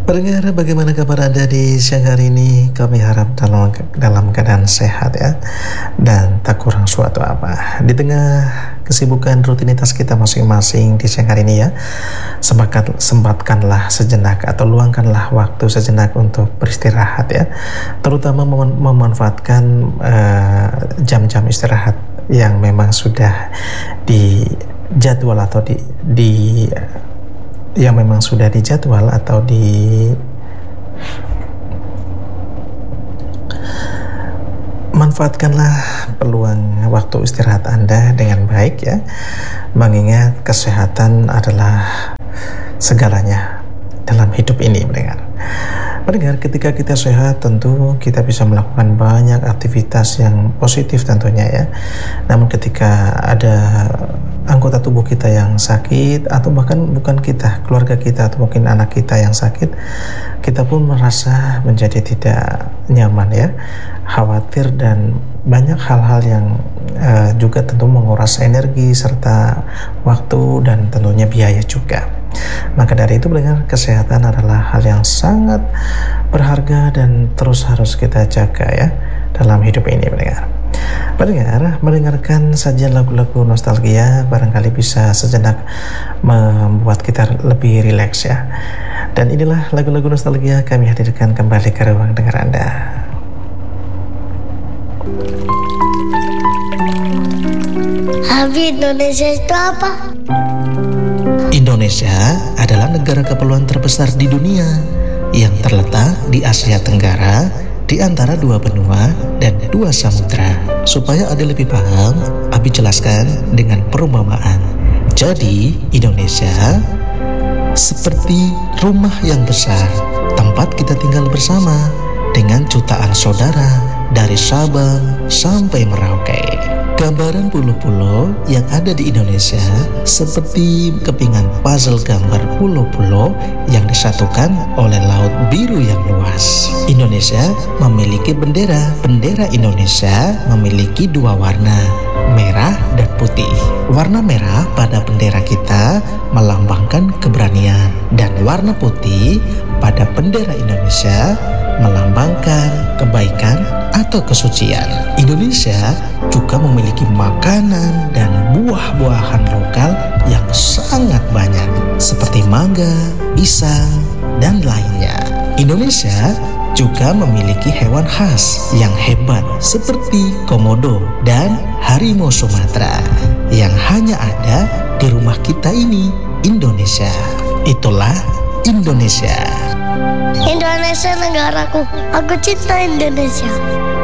Pendengar, bagaimana kabar Anda di siang hari ini? Kami harap dalam keadaan sehat ya, dan tak kurang suatu apa. Di tengah kesibukan rutinitas kita masing-masing di siang hari ini ya, sempatkanlah sejenak atau luangkanlah waktu sejenak untuk beristirahat ya, terutama memanfaatkan jam-jam istirahat yang memang sudah dijadwal atau yang memang sudah dijadwal atau manfaatkanlah peluang waktu istirahat Anda dengan baik ya, mengingat kesehatan adalah segalanya dalam hidup ini. Mendengar, ketika kita sehat tentu kita bisa melakukan banyak aktivitas yang positif tentunya ya. Namun ketika ada anggota tubuh kita yang sakit, atau bahkan bukan kita, keluarga kita atau mungkin anak kita yang sakit, kita pun merasa menjadi tidak nyaman ya, khawatir, dan banyak hal-hal yang juga tentu menguras energi serta waktu dan tentunya biaya juga. Maka dari itu pendengar, kesehatan adalah hal yang sangat berharga dan terus harus kita jaga ya dalam hidup ini pendengar. Mendengarkan sajian lagu-lagu nostalgia barangkali bisa sejenak membuat kita lebih rileks ya. Dan inilah lagu-lagu nostalgia kami hadirkan kembali ke ruang dengar Anda. Habis Indonesia itu apa? Indonesia adalah negara kepulauan terbesar di dunia yang terletak di Asia Tenggara, di antara dua benua dan dua samudra. Supaya Anda lebih paham, Abi jelaskan dengan perumpamaan. Jadi, Indonesia seperti rumah yang besar, tempat kita tinggal bersama dengan jutaan saudara dari Sabang sampai Merauke. Gambaran pulau-pulau yang ada di Indonesia seperti kepingan puzzle gambar pulau-pulau yang disatukan oleh laut biru yang luas. Indonesia memiliki bendera. Bendera Indonesia memiliki dua warna, merah dan putih. Warna merah pada bendera kita melambangkan keberanian, dan warna putih pada bendera Indonesia melambangkan kebaikan atau kesucian. Indonesia juga memiliki makanan dan buah-buahan lokal yang sangat banyak seperti mangga, pisang, dan lainnya. Indonesia juga memiliki hewan khas yang hebat seperti komodo dan harimau Sumatera yang hanya ada di rumah kita ini, Indonesia. Itulah Indonesia. Indonesia negaraku, aku cinta Indonesia.